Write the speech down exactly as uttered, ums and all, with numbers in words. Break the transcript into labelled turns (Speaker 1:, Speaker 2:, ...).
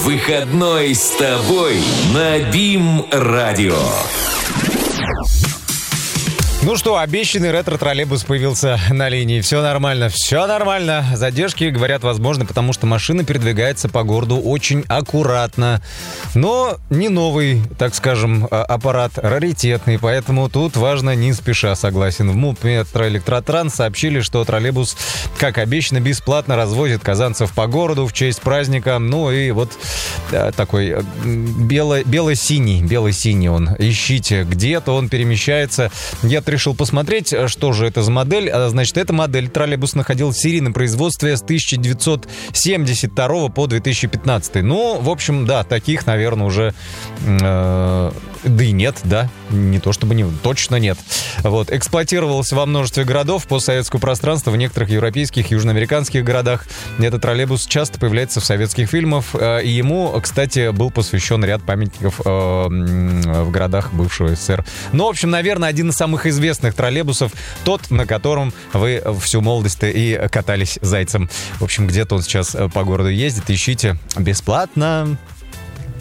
Speaker 1: Выходной с тобой на БИМ-радио.
Speaker 2: Ну что, обещанный ретро-троллейбус появился на линии. Все нормально, все нормально. Задержки, говорят, возможны, потому что машина передвигается по городу очень аккуратно. Но не новый, так скажем, аппарат, раритетный, поэтому тут важно не спеша, согласен. В МУП «Метроэлектротранс» сообщили, что троллейбус, как обещано, бесплатно развозит казанцев по городу в честь праздника. Ну и вот такой бело- бело-синий, бело-синий он. Ищите, где-то он перемещается. Я решил посмотреть, что же это за модель. Значит, эта модель троллейбус находилась в серийном производстве с тысяча девятьсот семьдесят второго по две тысячи пятнадцатый. Ну, в общем, да, таких, наверное, уже... Э- да и нет, да. Не то чтобы не... Точно нет. Вот. Эксплуатировался во множестве городов постсоветского пространства, в некоторых европейских, южноамериканских городах. Этот троллейбус часто появляется в советских фильмах. И ему, кстати, был посвящен ряд памятников э, в городах бывшего СССР. Ну, в общем, наверное, один из самых известных троллейбусов, тот, на котором вы всю молодость и катались зайцем. В общем, где-то он сейчас по городу ездит. Ищите бесплатно.